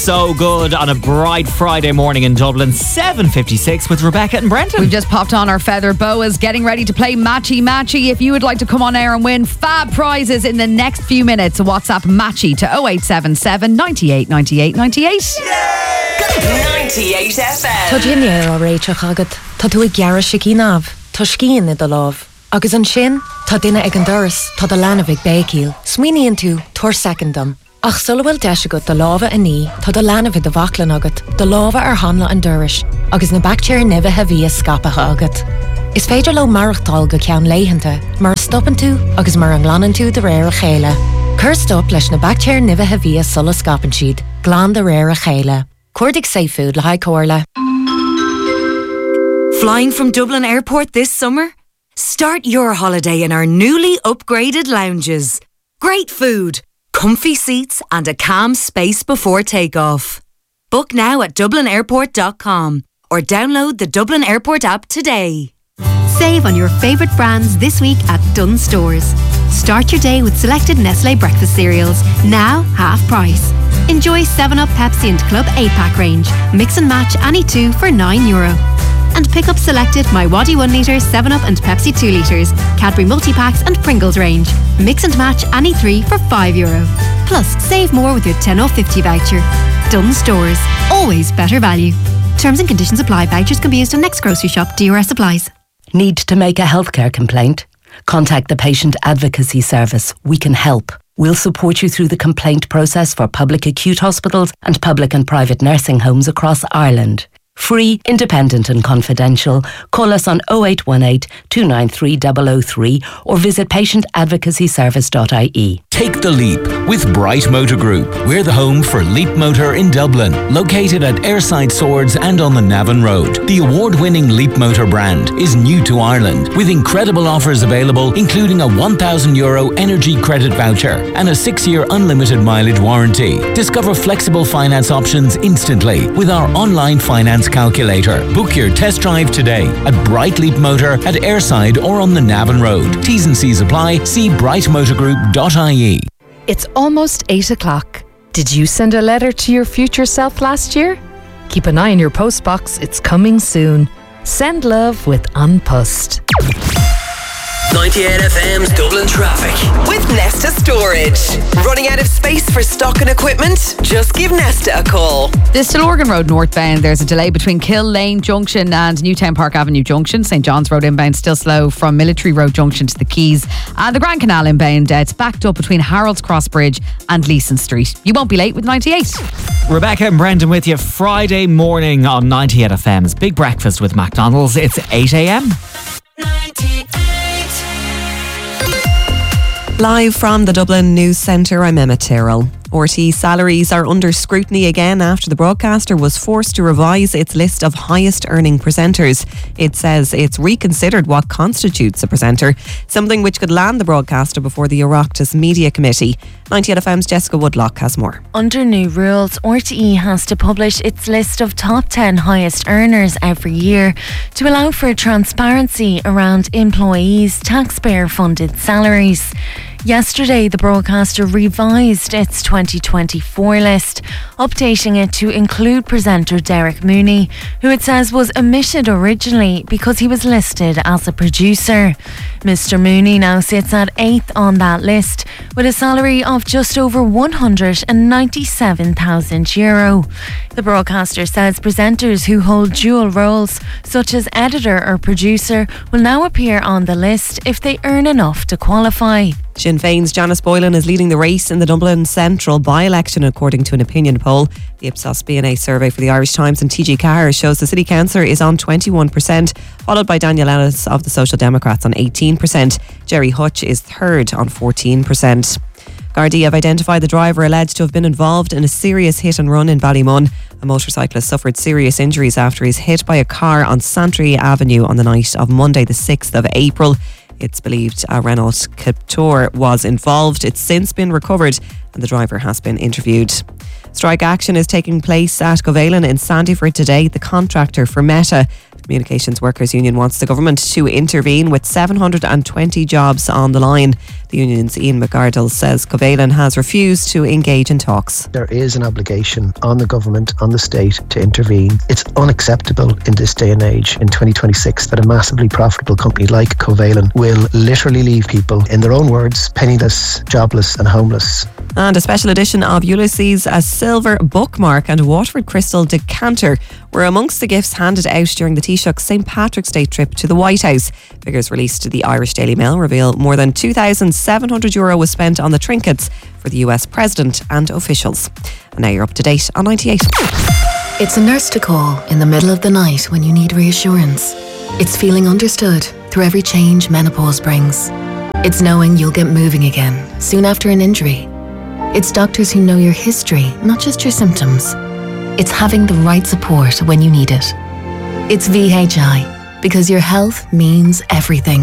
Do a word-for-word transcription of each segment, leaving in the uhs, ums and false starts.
So good on a bright Friday morning in Dublin. seven fifty-six with Rebecca and Brendan. We've just popped on our feather boas, getting ready to play Matchy Matchy. If you would like to come on air and win fab prizes in the next few minutes, WhatsApp Matchy to oh eight seven seven, ninety-eight, ninety-eight, ninety-eight. ninety-eight F M. Tá dinne ar réiteach agad. Tá tú ag gearra sicí náb. Tá scían i do láb. Agus an sin, tá duine ag an doras, tá do lánamh ag bécíl. Smuoiníonn tú, tuair secondam. Ach sulhfuil deis agat do lábha a ní, tá do lánamh do bhaclan agat, do lábha ar hanla an doras, agus na bactéir nibithe bhí a scapatha agat. Is féidir le marachtáil go ceann léitheanta, mar stoppan tú agus mar an ghlanan tú de réir a chéile. Cur stop leis na bactéir nibithe bhí a sulla scapan siad, glán de réir a chéile. Cuirdig safe food le haid cóirle. Flying from Dublin Airport this summer? Start your holiday in our newly upgraded lounges. Great food, comfy seats and a calm space before takeoff. Book now at dublin airport dot com or download the Dublin Airport app today. Save on your favourite brands this week at Dunnes Stores. Start your day with selected Nestlé breakfast cereals, now half price. Enjoy seven up Pepsi and Club eight pack range. Mix and match any two for nine euro. And pick up selected My Waddy one litre, seven up and Pepsi two litres, Cadbury multi-packs and Pringles range. Mix and match any three for five euro. Plus, save more with your ten off fifty voucher. Dunnes Stores. Always better value. Terms and conditions apply. Vouchers can be used on next grocery shop. D R S applies. Need to make a healthcare complaint? Contact the Patient Advocacy Service. We can help. We'll support you through the complaint process for public acute hospitals and public and private nursing homes across Ireland. Free, independent and confidential. Call us on oh eight one eight, two nine three, zero zero three or visit patient advocacy service dot I E. Take the leap with Bright Motor Group. We're the home for Leap Motor in Dublin, located at Airside Swords and on the Navan Road. The award-winning Leap Motor brand is new to Ireland, with incredible offers available, including a one thousand euro energy credit voucher and a six-year unlimited mileage warranty. Discover flexible finance options instantly with our online finance calculator. Book your test drive today at Bright Leap Motor at Airside or on the Navan Road. T's and C's apply. See bright motor group dot I E. It's almost eight o'clock. Did you send a letter to your future self last year? Keep an eye on your postbox. It's coming soon. Send love with An Post. ninety-eight F M's Dublin traffic with Nesta Storage. Running out of space for stock and equipment? Just give Nesta a call. The Stillorgan Road northbound, there's a delay between Kill Lane Junction and Newtown Park Avenue Junction. St John's Road inbound still slow from Military Road Junction to the Quays. And the Grand Canal inbound, uh, it's backed up between Harold's Cross Bridge and Leeson Street. You won't be late with ninety-eight. Rebecca and Brendan with you Friday morning on ninety-eight F M's Big Breakfast with McDonald's. It's eight a.m. Live from the Dublin News Centre, I'm Emma Tyrrell. R T E salaries are under scrutiny again after the broadcaster was forced to revise its list of highest earning presenters. It says it's reconsidered what constitutes a presenter, something which could land the broadcaster before the Oireachtas Media Committee. ninety-eight F M's Jessica Woodlock has more. Under new rules, R T E has to publish its list of top ten highest earners every year to allow for transparency around employees' taxpayer-funded salaries. Yesterday, the broadcaster revised its twenty twenty-four list, updating it to include presenter Derek Mooney, who it says was omitted originally because he was listed as a producer. Mister Mooney now sits at eighth on that list with a salary of just over one hundred ninety-seven thousand euro. The broadcaster says presenters who hold dual roles, such as editor or producer, will now appear on the list if they earn enough to qualify. Sinn Féin's Janice Boylan is leading the race in the Dublin Central by-election according to an opinion poll. The Ipsos B N A survey for the Irish Times and T G Carr shows the city councillor is on twenty-one percent, followed by Daniel Ellis of the Social Democrats on eighteen percent. Jerry Hutch is third on fourteen percent. Gardaí have identified the driver alleged to have been involved in a serious hit and run in Ballymun. A motorcyclist suffered serious injuries after he was hit by a car on Santry Avenue on the night of Monday the sixth of April. It's believed a Renault Captur was involved. It's since been recovered and the driver has been interviewed. Strike action is taking place at Covalent in Sandyford today, the contractor for Meta. The Communications Workers Union wants the government to intervene with seven hundred twenty jobs on the line. The union's Ian McArdle says Covalent has refused to engage in talks. There is an obligation on the government, on the state, to intervene. It's unacceptable in this day and age, in twenty twenty-six, that a massively profitable company like Covalent will literally leave people, in their own words, penniless, jobless and homeless. And a special edition of Ulysses, a silver bookmark and a Waterford Crystal decanter were amongst the gifts handed out during the Taoiseach's Saint Patrick's Day trip to the White House. Figures released to the Irish Daily Mail reveal more than two thousand seven hundred euro was spent on the trinkets for the U S President and officials. And now you're up to date on ninety-eight. It's a nurse to call in the middle of the night when you need reassurance. It's feeling understood through every change menopause brings. It's knowing you'll get moving again soon after an injury. It's doctors who know your history, not just your symptoms. It's having the right support when you need it. It's V H I, because your health means everything.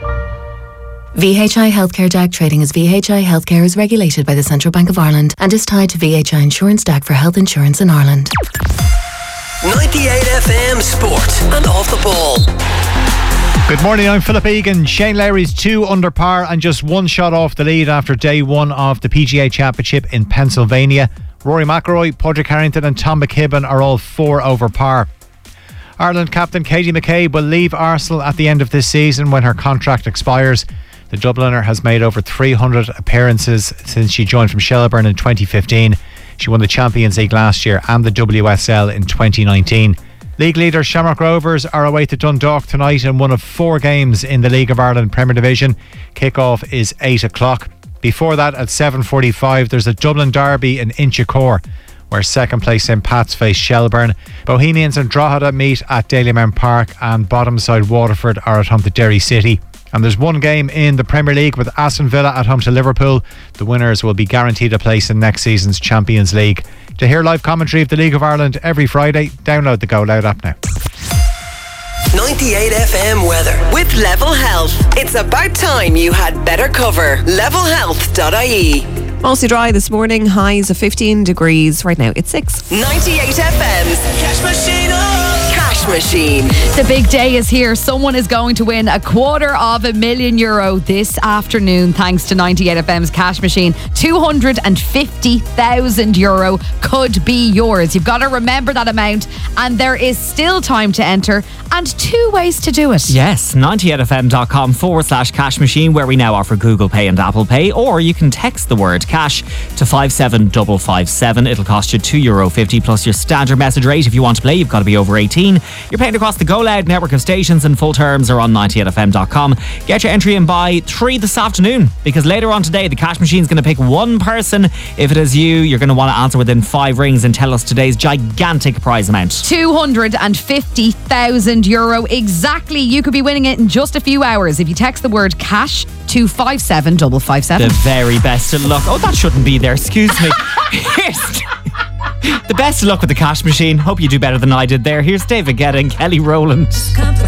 V H I Healthcare D A C trading as V H I Healthcare is regulated by the Central Bank of Ireland and is tied to V H I Insurance D A C for health insurance in Ireland. ninety-eight F M Sport and Off the Ball. Good morning, I'm Philip Egan. Shane Lowry's two under par and just one shot off the lead after day one of the P G A Championship in Pennsylvania. Rory McIlroy, Padraig Harrington and Tom McKibben are all four over par. Ireland captain Katie McCabe will leave Arsenal at the end of this season when her contract expires. The Dubliner has made over three hundred appearances since she joined from Shelbourne in twenty fifteen. She won the Champions League last year and the W S L in twenty nineteen. League leaders Shamrock Rovers are away to Dundalk tonight in one of four games in the League of Ireland Premier Division. Kick-off is eight o'clock. Before that, at seven forty-five, there's a Dublin derby in Inchicore, where second place St Pat's face Shelbourne. Bohemians and Drogheda meet at Dalymount Park, and bottom side Waterford are at home to Derry City. And there's one game in the Premier League with Aston Villa at home to Liverpool. The winners will be guaranteed a place in next season's Champions League. To hear live commentary of the League of Ireland every Friday, download the Go Loud app now. ninety-eight F M weather with Level Health. It's about time you had better cover. level health dot I E. Mostly dry this morning, highs of fifteen degrees. Right now it's six. ninety-eight F M's Cash Machine. Oh, Cash Machine. The big day is here. Someone is going to win a quarter of a million euro this afternoon thanks to ninety-eight F M's Cash Machine. two hundred fifty thousand euro could be yours. You've got to remember that amount, and there is still time to enter and two ways to do it. Yes, ninety-eight F M dot com forward slash cash machine, where we now offer Google Pay and Apple Pay, or you can text the word cash to five seven five five seven. It'll cost you two euro fifty plus your standard message rate. If you want to play, you've got to be over eighteen. You're paying across the Go Loud network of stations, and full terms are on ninety-eight F M dot com. Get your entry in by three this afternoon, because later on today the cash machine's going to pick one person. If it is you, you're going to want to answer within five rings and tell us today's gigantic prize amount. two hundred fifty thousand euro exactly. You could be winning it in just a few hours if you text the word cash to five seven five five seven. The very best of luck. Oh, that shouldn't be there, excuse me. Here's the best of luck with the cash machine. Hope you do better than I did there. Here's David Guetta and Kelly Rowland.